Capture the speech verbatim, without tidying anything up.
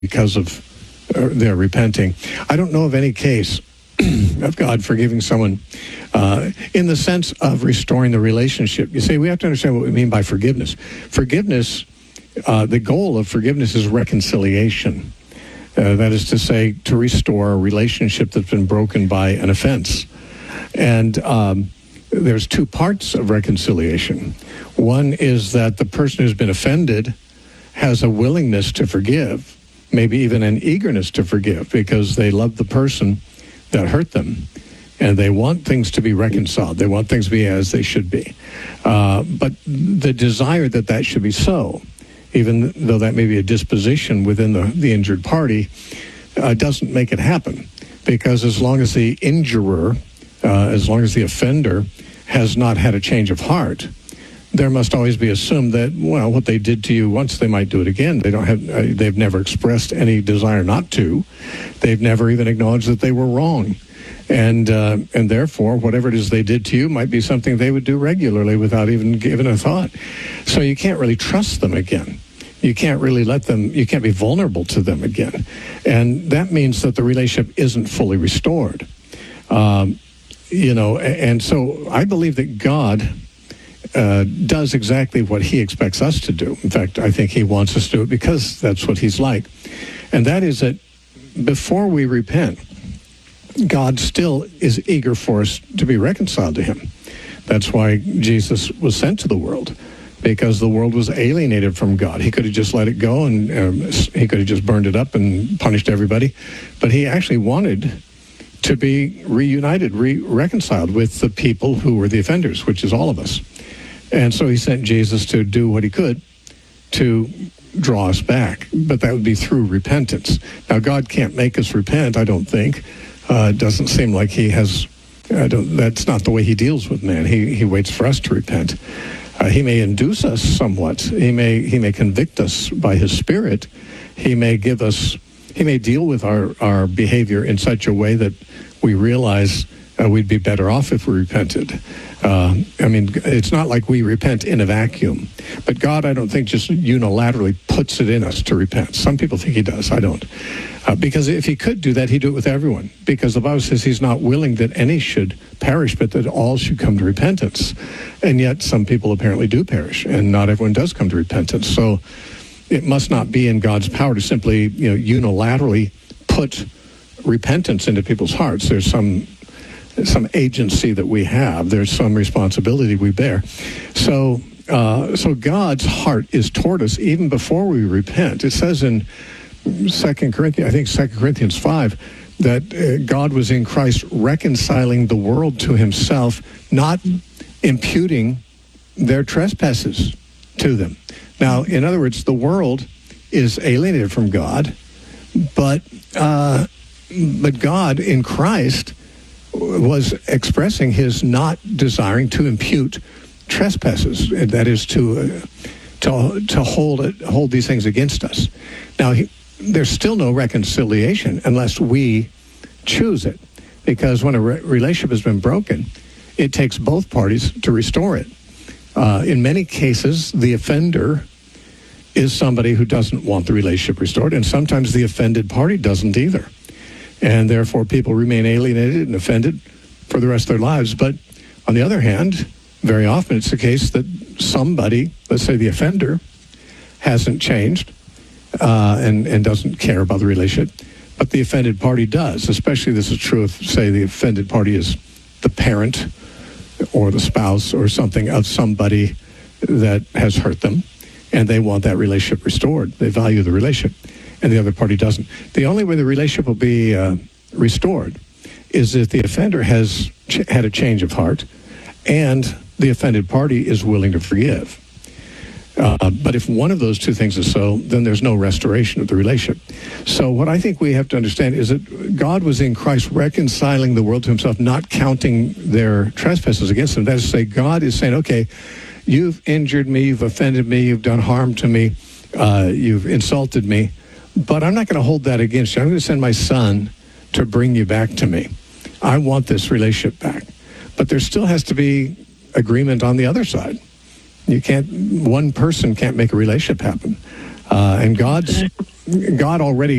because of uh, their repenting. I don't know of any case of God forgiving someone uh, in the sense of restoring the relationship. You see, we have to understand what we mean by forgiveness. Forgiveness, uh, the goal of forgiveness is reconciliation. Uh, that is to say, to restore a relationship that's been broken by an offense. And um, there's two parts of reconciliation. One is that the person who's been offended has a willingness to forgive, maybe even an eagerness to forgive, because they love the person that hurt them, and they want things to be reconciled. They want things to be as they should be. Uh, but the desire that that should be so, even though that may be a disposition within the, the injured party, uh, doesn't make it happen. Because as long as the injurer, uh, as long as the offender has not had a change of heart, there must always be assumed that, well, what they did to you once, they might do it again. They don't have, uh, they've never expressed any desire not to. They've never even acknowledged that they were wrong. And uh, and therefore, whatever it is they did to you might be something they would do regularly without even giving a thought. So you can't really trust them again. You can't really let them, you can't be vulnerable to them again. And that means that the relationship isn't fully restored. Um, you know, and so I believe that God Uh, does exactly what he expects us to do. In fact, I think he wants us to do it because that's what he's like. And that is that before we repent, God still is eager for us to be reconciled to him. That's why Jesus was sent to the world, because the world was alienated from God. He could have just let it go, and um, he could have just burned it up and punished everybody. But he actually wanted to be reunited, re- reconciled with the people who were the offenders, which is all of us. And so he sent Jesus to do what he could to draw us back. But that would be through repentance. Now, God can't make us repent, I don't think. Uh, it doesn't seem like he has, I don't, that's not the way he deals with man. He he waits for us to repent. Uh, he may induce us somewhat. He may he may convict us by his Spirit. He may give us, he may deal with our, our behavior in such a way that we realize uh, we'd be better off if we repented. Uh, I mean, it's not like we repent in a vacuum. But God, I don't think, just unilaterally puts it in us to repent. Some people think he does. I don't. Uh, because if he could do that, he'd do it with everyone. Because the Bible says he's not willing that any should perish, but that all should come to repentance. And yet some people apparently do perish, and not everyone does come to repentance. So it must not be in God's power to simply, you know, unilaterally put repentance into people's hearts. There's some some agency that we have. There's some responsibility we bear. So uh, so God's heart is toward us even before we repent. It says in Second Corinthians, I think Second Corinthians five, that uh, God was in Christ reconciling the world to himself, not imputing their trespasses to them. Now, in other words, the world is alienated from God, but uh, but God in Christ was expressing his not desiring to impute trespasses. That is to uh, to to hold it, hold these things against us. Now, he, there's still no reconciliation unless we choose it, because when a re- relationship has been broken, it takes both parties to restore it. Uh, in many cases, the offender is somebody who doesn't want the relationship restored, and sometimes the offended party doesn't either. And therefore, people remain alienated and offended for the rest of their lives. But on the other hand, very often it's the case that somebody, let's say the offender, hasn't changed uh, and, and doesn't care about the relationship, but the offended party does. Especially this is true if, say, the offended party is the parent or the spouse or something of somebody that has hurt them, and they want that relationship restored. They value the relationship, and the other party doesn't. The only way the relationship will be uh, restored is if the offender has ch- had a change of heart and the offended party is willing to forgive. Uh, but if one of those two things is so, then there's no restoration of the relationship. So what I think we have to understand is that God was in Christ reconciling the world to himself, not counting their trespasses against them. That is to say, God is saying, okay, you've injured me, you've offended me, you've done harm to me, uh, you've insulted me, but I'm not going to hold that against you. I'm going to send my son to bring you back to me. I want this relationship back. But there still has to be agreement on the other side. You can't, one person can't make a relationship happen. Uh, and God's God already